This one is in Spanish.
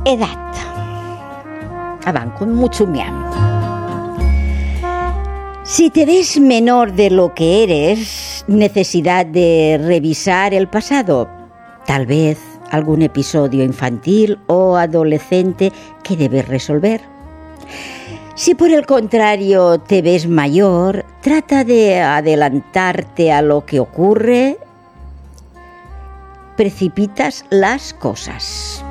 Edad. Avant, con mucho miam. Si te ves menor de lo que eres, necesidad de revisar el pasado. Tal vez algún episodio infantil o adolescente que debes resolver. Si por el contrario te ves mayor, trata de adelantarte a lo que ocurre. Precipitas las cosas.